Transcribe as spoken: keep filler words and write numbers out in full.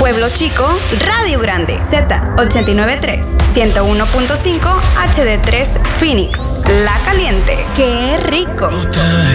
Pueblo Chico, Radio Grande, Z ochenta y nueve punto tres, ciento uno punto cinco, H D tres Phoenix, La Caliente. ¡Qué rico! Otra